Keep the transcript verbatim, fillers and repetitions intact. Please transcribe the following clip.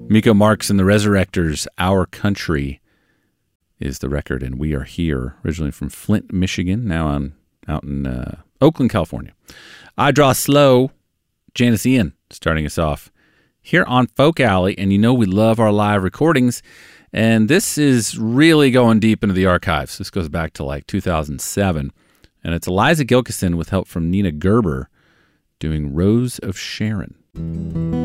Miko Marks and the Resurrectors, Our Country is the record, and we are here, originally from Flint, Michigan, now on out in uh, Oakland, California. I Draw Slow, Janis Ian, starting us off here on Folk Alley, and you know we love our live recordings, and this is really going deep into the archives. This goes back to like two thousand seven, and it's Eliza Gilkyson with help from Nina Gerber doing Rose of Sharon.